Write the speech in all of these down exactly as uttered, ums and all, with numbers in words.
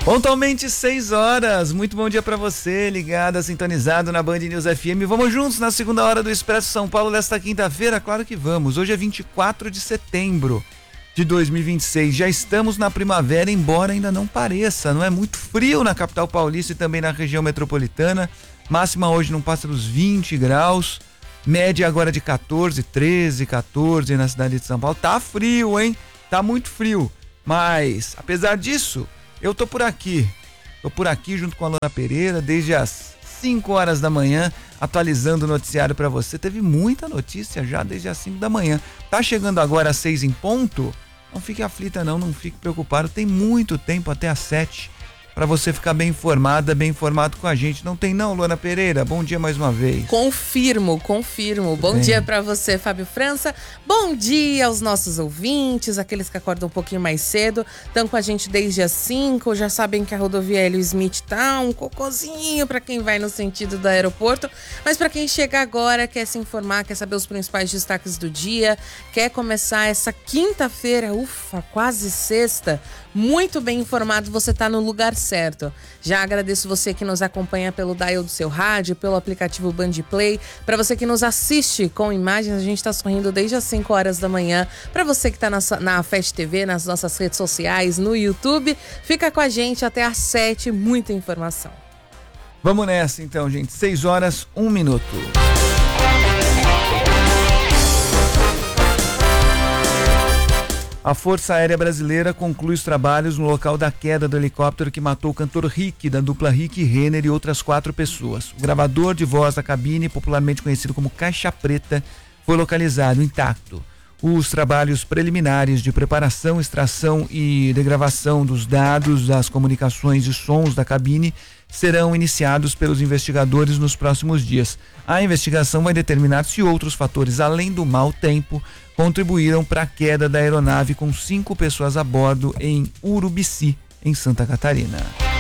Pontualmente seis horas, muito bom dia pra você, ligado, sintonizado na Band News F M. Vamos juntos na segunda hora do Expresso São Paulo desta quinta-feira? Claro que vamos. Hoje é vinte e quatro de setembro de dois mil e vinte e seis. Já estamos na primavera, embora ainda não pareça. Não é muito frio na capital paulista e também na região metropolitana. Máxima hoje não passa dos vinte graus. Média agora de quatorze, treze, quatorze na cidade de São Paulo. Tá frio, hein? Tá muito frio. Mas, apesar disso, eu tô por aqui, tô por aqui junto com a Luana Pereira, desde as cinco horas da manhã, atualizando o noticiário para você. Teve muita notícia já desde as cinco da manhã. Tá chegando agora às seis em ponto? Não fique aflita não, não fique preocupado, tem muito tempo até às sete para você ficar bem informada, bem informado com a gente. Não tem não, Luana Pereira? Bom dia mais uma vez. Confirmo, confirmo. Bom dia para você, Fábio França. Bom dia aos nossos ouvintes, aqueles que acordam um pouquinho mais cedo, estão com a gente desde as cinco, já sabem que a rodovia Hélio Smith tá um cocôzinho para quem vai no sentido do aeroporto, mas para quem chega agora, quer se informar, quer saber os principais destaques do dia, quer começar essa quinta-feira, ufa, quase sexta, muito bem informado, você tá no lugar certo. Já agradeço você que nos acompanha pelo dial do seu rádio, pelo aplicativo Band Play. Para você que nos assiste com imagens, a gente está sorrindo desde as cinco horas da manhã. Para você que está na, na Fast T V, nas nossas redes sociais, no YouTube, fica com a gente até às sete, muita informação. Vamos nessa então, gente. seis horas, um minuto. A Força Aérea Brasileira conclui os trabalhos no local da queda do helicóptero que matou o cantor Rick, da dupla Rick e Renner, e outras quatro pessoas. O gravador de voz da cabine, popularmente conhecido como Caixa Preta, foi localizado intacto. Os trabalhos preliminares de preparação, extração e degravação dos dados, das comunicações e sons da cabine serão iniciados pelos investigadores nos próximos dias. A investigação vai determinar se outros fatores, além do mau tempo, contribuíram para a queda da aeronave com cinco pessoas a bordo em Urubici, em Santa Catarina.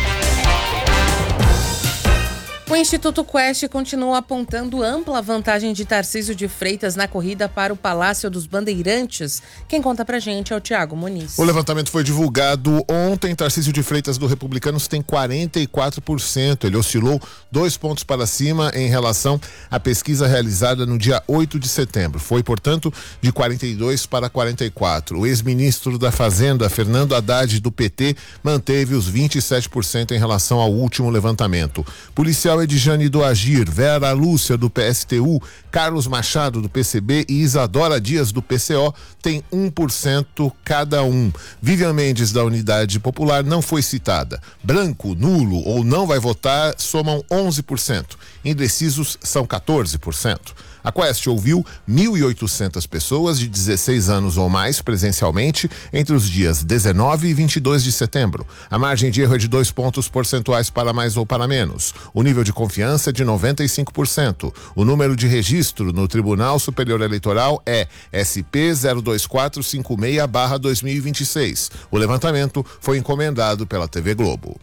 O Instituto Quest continua apontando ampla vantagem de Tarcísio de Freitas na corrida para o Palácio dos Bandeirantes. Quem conta pra gente é o Tiago Muniz. O levantamento foi divulgado ontem. Tarcísio de Freitas do Republicanos tem quarenta e quatro por cento. Ele oscilou dois pontos para cima em relação à pesquisa realizada no dia oito de setembro. Foi, portanto, de quarenta e dois para quarenta e quatro. O ex-ministro da Fazenda, Fernando Haddad, do P T, manteve os vinte e sete por cento em relação ao último levantamento. Policial Edjane do Agir, Vera Lúcia do P S T U, Carlos Machado do P C B e Isadora Dias do P C O tem um por cento cada um. Vivian Mendes da Unidade Popular não foi citada. Branco, nulo ou não vai votar somam onze por cento. Indecisos são quatorze por cento. A Quest ouviu mil e oitocentas pessoas de dezesseis anos ou mais presencialmente entre os dias dezenove e vinte e dois de setembro. A margem de erro é de dois pontos percentuais para mais ou para menos. O nível de confiança é de noventa e cinco por cento. O número de registro no Tribunal Superior Eleitoral é S P zero dois quatro cinco seis barra dois mil e vinte e seis. O levantamento foi encomendado pela T V Globo.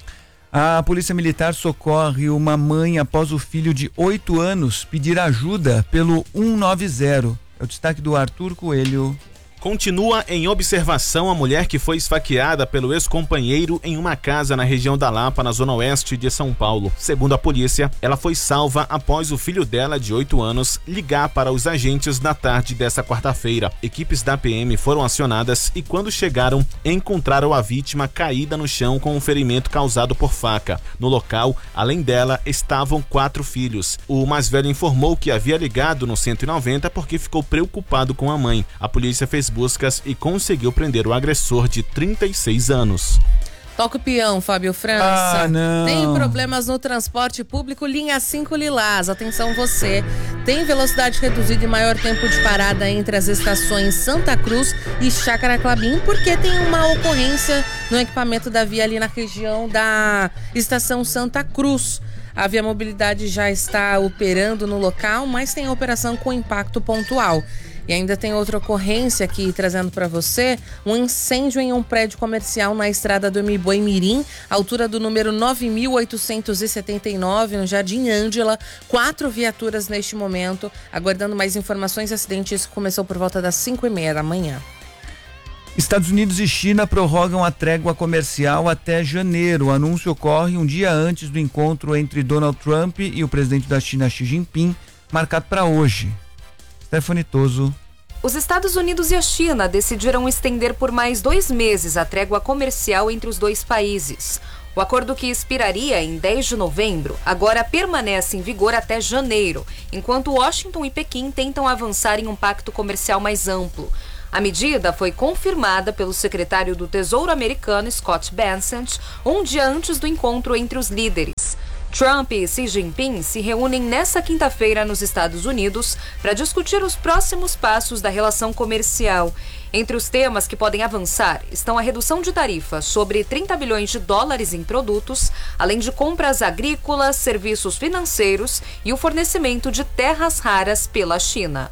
A Polícia Militar socorre uma mãe após o filho de oito anos pedir ajuda pelo cento e noventa. É o destaque do Arthur Coelho. Continua em observação a mulher que foi esfaqueada pelo ex-companheiro em uma casa na região da Lapa, na zona oeste de São Paulo. Segundo a polícia, ela foi salva após o filho dela, de oito anos, ligar para os agentes na tarde desta quarta-feira. Equipes da P M foram acionadas e, quando chegaram, encontraram a vítima caída no chão com um ferimento causado por faca. No local, além dela, estavam quatro filhos. O mais velho informou que havia ligado no cento e noventa porque ficou preocupado com a mãe. A polícia fez buscas e conseguiu prender o agressor de trinta e seis anos. Toca o peão, Fábio França. Ah, não. Tem problemas no transporte público, linha cinco Lilás. Atenção você. Tem velocidade reduzida e maior tempo de parada entre as estações Santa Cruz e Chácara Clabim, porque tem uma ocorrência no equipamento da via ali na região da estação Santa Cruz. A Via Mobilidade já está operando no local, mas tem a operação com impacto pontual. E ainda tem outra ocorrência aqui, trazendo para você, um incêndio em um prédio comercial na estrada do Mboi Mirim, altura do número nove mil oitocentos e setenta e nove, no Jardim Ângela. Quatro viaturas neste momento, aguardando mais informações. Acidente isso começou por volta das cinco e meia da manhã. Estados Unidos e China prorrogam a trégua comercial até janeiro. O anúncio ocorre um dia antes do encontro entre Donald Trump e o presidente da China, Xi Jinping, marcado para hoje. Stephanie Toso. Os Estados Unidos e a China decidiram estender por mais dois meses a trégua comercial entre os dois países. O acordo, que expiraria em dez de novembro, agora permanece em vigor até janeiro, enquanto Washington e Pequim tentam avançar em um pacto comercial mais amplo. A medida foi confirmada pelo secretário do Tesouro americano, Scott Bessent, um dia antes do encontro entre os líderes. Trump e Xi Jinping se reúnem nesta quinta-feira nos Estados Unidos para discutir os próximos passos da relação comercial. Entre os temas que podem avançar estão a redução de tarifas sobre trinta bilhões de dólares em produtos, além de compras agrícolas, serviços financeiros e o fornecimento de terras raras pela China.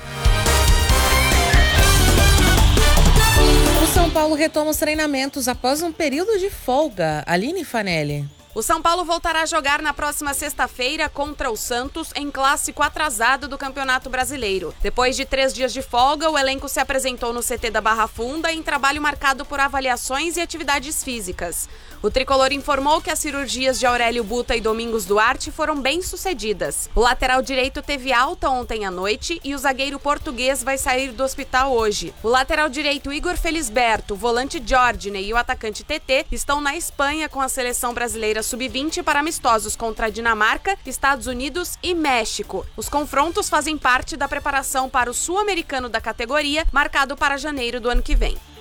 O São Paulo retoma os treinamentos após um período de folga. Aline Fanelli. O São Paulo voltará a jogar na próxima sexta-feira contra o Santos em clássico atrasado do Campeonato Brasileiro. Depois de três dias de folga, o elenco se apresentou no C T da Barra Funda em trabalho marcado por avaliações e atividades físicas. O tricolor informou que as cirurgias de Aurélio Buta e Domingos Duarte foram bem sucedidas. O lateral direito teve alta ontem à noite e o zagueiro português vai sair do hospital hoje. O lateral direito Igor Felisberto, o volante Jordney e o atacante T T estão na Espanha com a seleção brasileira sub vinte para amistosos contra a Dinamarca, Estados Unidos e México. Os confrontos fazem parte da preparação para o sul-americano da categoria, marcado para janeiro do ano que vem.